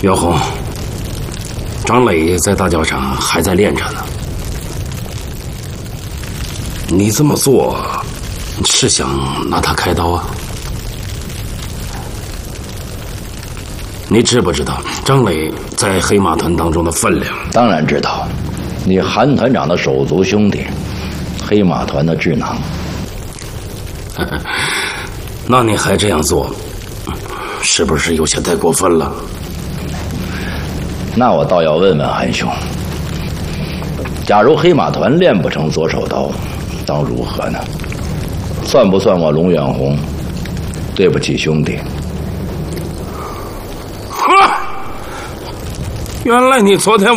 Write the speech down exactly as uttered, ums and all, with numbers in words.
姚红，张磊在大教场还在练着呢。你这么做，是想拿他开刀啊？你知不知道张磊在黑马团当中的分量？ 当然知道，你韩团长的手足兄弟，黑马团的智囊。 那你还这样做，是不是有些太过分了？ 那我倒要问问韩兄，假如黑马团练不成左手刀，当如何呢？算不算我龙远红对不起兄弟？ 呵，原来你昨天